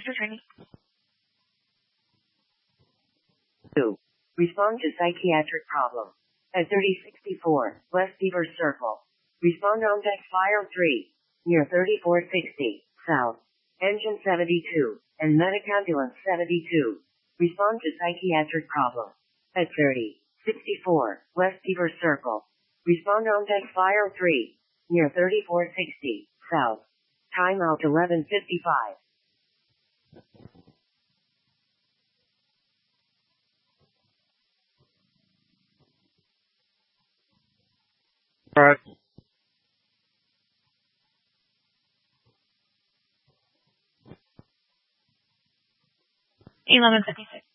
Mr. Attorney. 2. Respond to psychiatric problem. At 3064 West Beaver Circle. Respond on deck file 3. Near 3460 South. Engine 72 and medic ambulance 72. Respond to psychiatric problem. At 3064 West Beaver Circle. Respond on deck file 3. Near 3460 South. Timeout 11:55. All right. 11:56.